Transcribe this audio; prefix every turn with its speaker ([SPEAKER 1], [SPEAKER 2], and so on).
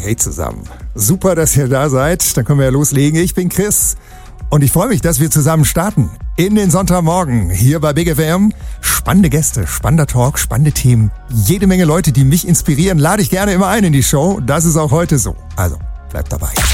[SPEAKER 1] Hey zusammen, super, dass ihr da seid. Dann können wir ja loslegen. Ich bin Chris und ich freue mich, dass wir zusammen starten in den Sonntagmorgen hier bei Big FM. Spannende Gäste, spannender Talk, spannende Themen, jede Menge Leute, die mich inspirieren, lade ich gerne immer ein in die Show. Das ist auch heute so. Also, bleibt dabei.